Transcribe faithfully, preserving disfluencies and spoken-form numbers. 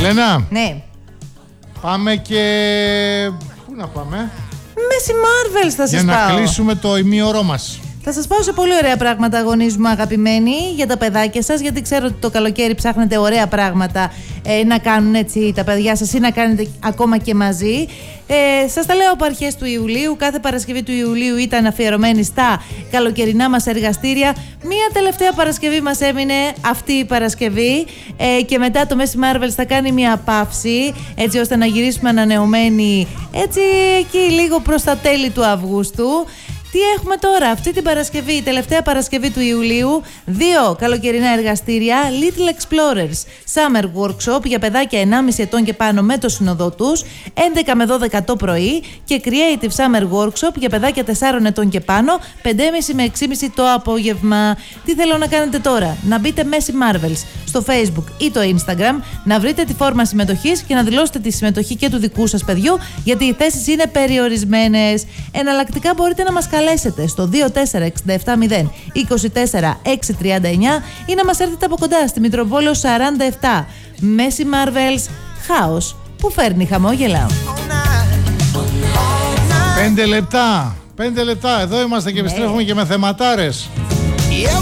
Ελένα. Ναι. Πάμε και... Πού να πάμε? Μέση Marvels θα σας Για πάω. να κλείσουμε το ημίωρό μας. Θα σας πάω σε πολύ ωραία πράγματα, αγωνίες μου αγαπημένοι, για τα παιδάκια σας, γιατί ξέρω ότι το καλοκαίρι ψάχνετε ωραία πράγματα ε, να κάνουν έτσι τα παιδιά σας ή να κάνετε ακόμα και μαζί. Ε, σας τα λέω από αρχές του Ιουλίου. Κάθε Παρασκευή του Ιουλίου ήταν αφιερωμένη στα καλοκαιρινά μας εργαστήρια. Μία τελευταία Παρασκευή μας έμεινε, αυτή η Παρασκευή, ε, και μετά το Μέση Marvels θα κάνει μία παύση, έτσι ώστε να γυρίσουμε ανανεωμένοι έτσι εκεί λίγο προς τα τέλη του Αυγούστου. Τι έχουμε τώρα, αυτή την Παρασκευή, η τελευταία Παρασκευή του Ιουλίου, δύο καλοκαιρινά εργαστήρια, Little Explorers Summer Workshop για παιδάκια ενάμιση ετών και πάνω με το σύνοδό τους, έντεκα με δώδεκα το πρωί, και Creative Summer Workshop για παιδάκια τεσσάρων ετών και πάνω, πέντε και μισή με έξι και μισή το απόγευμα. Τι θέλω να κάνετε τώρα? Να μπείτε Μέση Marvels στο Facebook ή το Instagram, να βρείτε τη φόρμα συμμετοχής και να δηλώσετε τη συμμετοχή και του δικού σας παιδιού, γιατί οι θέσεις είναι περιορισμένες. Εναλλακτικά μπορείτε να μας καλέσετε στο δύο τέσσερα έξι επτά μηδέν είκοσι τέσσερα έξι τριάντα εννιά ή να μας έρθετε από κοντά στη Μητροπόλεω σαράντα επτά. Μέση Marvels, χάος που φέρνει χαμόγελα. Πέντε λεπτά. Πέντε λεπτά. Εδώ είμαστε και επιστρέφουμε και με θεματάρες.